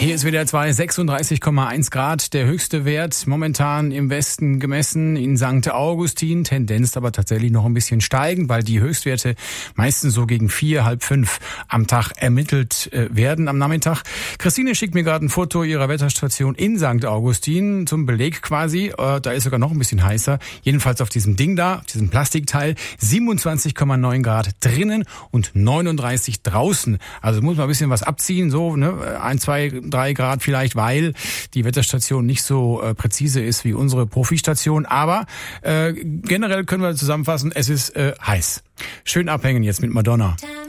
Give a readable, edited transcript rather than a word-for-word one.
Hier ist WDR 2, 36,1 Grad, der höchste Wert momentan im Westen gemessen in St. Augustin, Tendenz aber tatsächlich noch ein bisschen steigend, weil die Höchstwerte meistens so gegen 4, halb 5 am Tag ermittelt werden am Nachmittag. Christine schickt mir gerade ein Foto ihrer Wetterstation in St. Augustin zum Beleg quasi, da ist sogar noch ein bisschen heißer, jedenfalls auf diesem Ding da, auf diesem Plastikteil, 27,9 Grad drinnen und 39 draußen. Also muss man ein bisschen was abziehen, so 1, 2, 3 Grad vielleicht, weil die Wetterstation nicht so präzise ist wie unsere Profistation. Aber generell können wir zusammenfassen, es ist heiß. Schön abhängen jetzt mit Madonna.